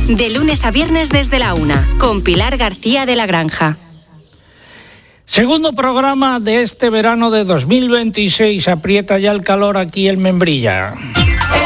De lunes a viernes desde la 1, con Pilar García de la Granja. Segundo programa de este verano de 2026. Aprieta ya el calor aquí en Membrilla.